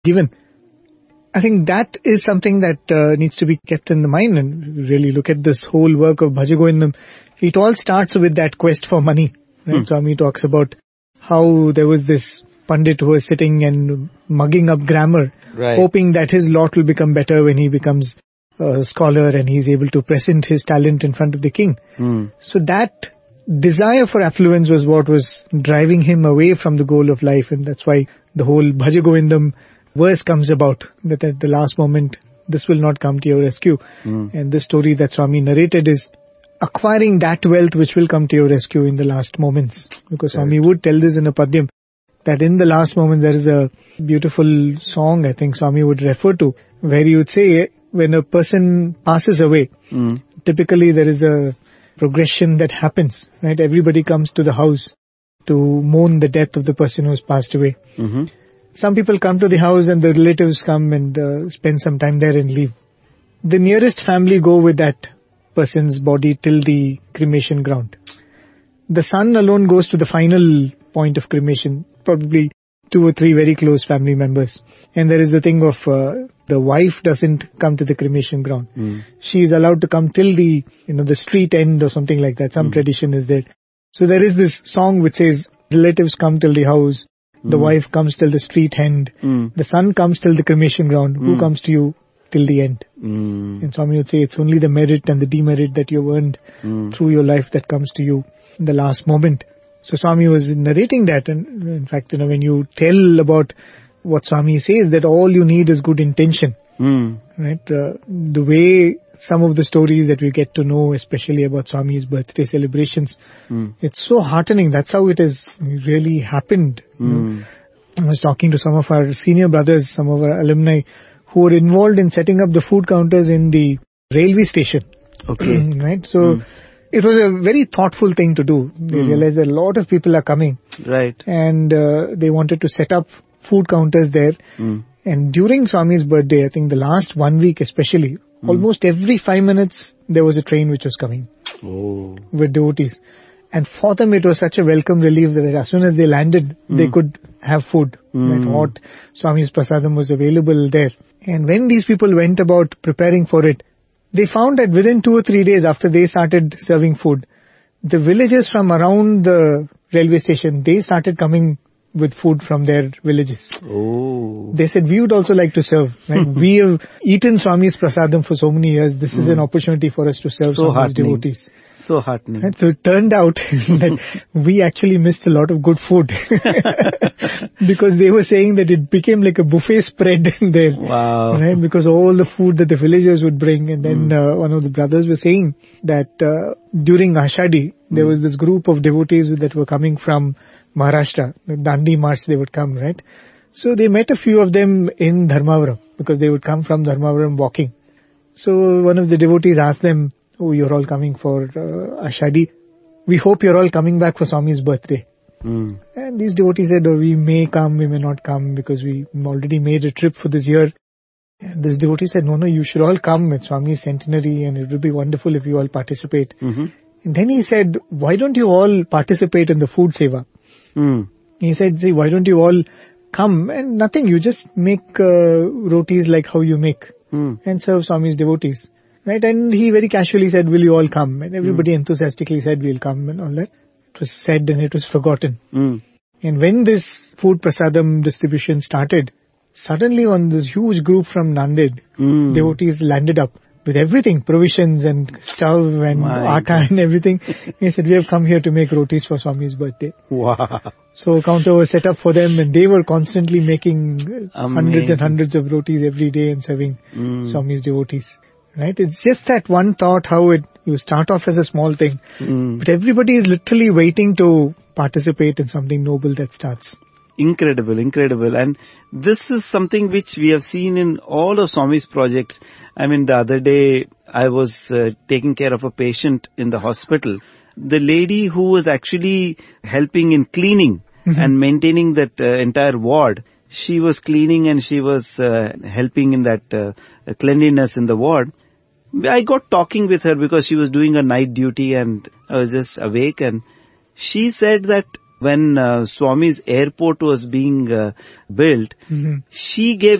given. I think that is something that needs to be kept in the mind, and really look at this whole work of Bhaja Govindam. It all starts with that quest for money. Right? Swami talks about how there was this Pandit who was sitting and mugging up grammar, hoping that his lot will become better when he becomes a scholar and he's able to present his talent in front of the king. So that desire for affluence was what was driving him away from the goal of life, and that's why the whole Bhaja Govindam verse comes about, that at the last moment this will not come to your rescue. And this story that Swami narrated is acquiring that wealth which will come to your rescue in the last moments. Because Swami would tell this in a padyam, that in the last moment there is a beautiful song I think Swami would refer to, where he would say when a person passes away, typically there is a progression that happens, right? Everybody comes to the house to mourn the death of the person who has passed away. Some people come to the house and the relatives come and spend some time there and leave. The nearest family go with that person's body till the cremation ground. The son alone goes to the final point of cremation, probably 2 or 3 very close family members. And there is the thing of the wife doesn't come to the cremation ground. She is allowed to come till the street end or something like that. Some tradition is there. So there is this song which says, relatives come till the house, the wife comes till the street end, the son comes till the cremation ground. Who comes to you till the end? And Swami would say it's only the merit and the demerit that you've earned through your life that comes to you in the last moment. So Swami was narrating that, and in fact, when you tell about what Swami says, that all you need is good intention. Right? The way some of the stories that we get to know, especially about Swami's birthday celebrations, it's so heartening. That's how it has really happened. I was talking to some of our senior brothers, some of our alumni, who were involved in setting up the food counters in the railway station. Right? So it was a very thoughtful thing to do. They realized that a lot of people are coming. Right. And they wanted to set up food counters there. And during Swami's birthday, I think the last 1 week especially, almost every 5 minutes there was a train which was coming with devotees. And for them it was such a welcome relief that as soon as they landed, they could have food. Right? Hot Swami's prasadam was available there. And when these people went about preparing for it, they found that within 2 or 3 days after they started serving food, the villagers from around the railway station, they started coming with food from their villages. They said, we would also like to serve. Right? We have eaten Swami's prasadam for so many years. This is an opportunity for us to serve Swami's devotees. So heartening. Right? So it turned out that we actually missed a lot of good food. Because they were saying that it became like a buffet spread there. Wow. Right? Because all the food that the villagers would bring. And then one of the brothers was saying that during Ashadi, there was this group of devotees that were coming from Maharashtra. The Dandi March they would come, right? So they met a few of them in Dharmavaram, because they would come from Dharmavaram walking. So one of the devotees asked them, oh, you're all coming for Ashadi. We hope you're all coming back for Swami's birthday. And these devotees said, oh, we may come, we may not come, because we already made a trip for this year. And this devotee said, no, you should all come. It's Swami's centenary and it would be wonderful if you all participate. And then he said, why don't you all participate in the food seva? He said, see, why don't you all come and nothing, you just make rotis like how you make and serve Swami's devotees. Right? And he very casually said, will you all come? And everybody enthusiastically said, we'll come and all that. It was said and it was forgotten. And when this food prasadam distribution started, suddenly on this huge group from Nanded, devotees landed up with everything, provisions and stove and atta and everything. He said, we have come here to make rotis for Swami's birthday. Wow. So counter was set up for them and they were constantly making hundreds and hundreds of rotis every day and serving Swami's devotees. Right? It's just that one thought how you start off as a small thing, but everybody is literally waiting to participate in something noble that starts. Incredible. And this is something which we have seen in all of Swami's projects. I mean, the other day I was taking care of a patient in the hospital. The lady who was actually helping in cleaning and maintaining that entire ward, she was cleaning and she was helping in that cleanliness in the ward. I got talking with her because she was doing a night duty and I was just awake, and she said that when Swami's airport was being built, she gave